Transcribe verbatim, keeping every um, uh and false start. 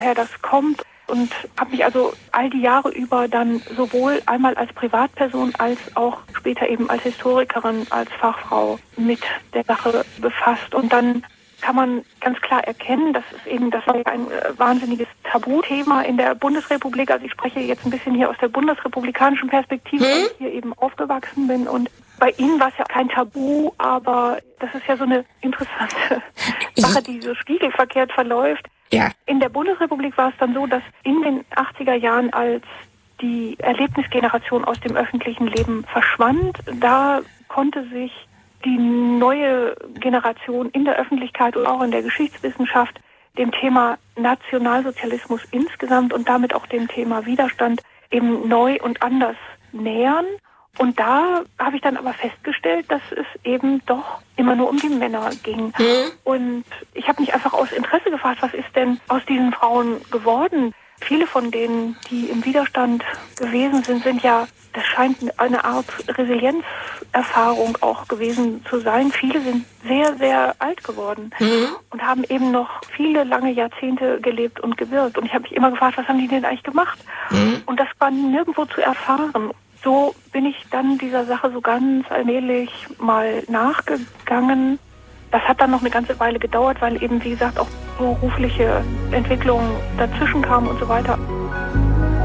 woher das kommt. Und habe mich also all die Jahre über dann sowohl einmal als Privatperson als auch später eben als Historikerin, als Fachfrau mit der Sache befasst. Und dann kann man ganz klar erkennen, dass es eben, das war ja ein äh, wahnsinniges Tabuthema in der Bundesrepublik. Also ich spreche jetzt ein bisschen hier aus der bundesrepublikanischen Perspektive, hm? weil ich hier eben aufgewachsen bin. Und bei Ihnen war es ja kein Tabu, aber das ist ja so eine interessante Sache, die so spiegelverkehrt verläuft. Ja. In der Bundesrepublik war es dann so, dass in den achtziger Jahren, als die Erlebnisgeneration aus dem öffentlichen Leben verschwand, da konnte sich die neue Generation in der Öffentlichkeit und auch in der Geschichtswissenschaft dem Thema Nationalsozialismus insgesamt und damit auch dem Thema Widerstand eben neu und anders nähern. Und da habe ich dann aber festgestellt, dass es eben doch immer nur um die Männer ging. Mhm. Und ich habe mich einfach aus Interesse gefragt, was ist denn aus diesen Frauen geworden? Viele von denen, die im Widerstand gewesen sind, sind ja, das scheint eine Art Resilienzerfahrung auch gewesen zu sein. Viele sind sehr, sehr alt geworden mhm. und haben eben noch viele lange Jahrzehnte gelebt und gewirkt. Und ich habe mich immer gefragt, was haben die denn eigentlich gemacht? Mhm. Und das war nirgendwo zu erfahren. So bin ich dann dieser Sache so ganz allmählich mal nachgegangen. Das hat dann noch eine ganze Weile gedauert, weil eben, wie gesagt, auch berufliche Entwicklungen dazwischen kamen und so weiter.